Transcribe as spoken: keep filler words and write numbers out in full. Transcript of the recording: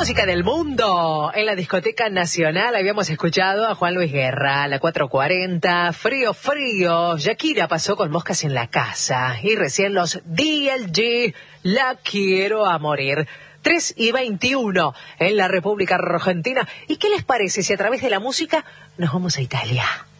música del mundo. En la discoteca nacional habíamos escuchado a Juan Luis Guerra, la cuatro cuarenta, Frío Frío. Shakira pasó con Moscas en la casa. Y recién los D L G, La Quiero a Morir. tres y veintiuno en la República Argentina. ¿Y qué les parece si a través de la música nos vamos a Italia?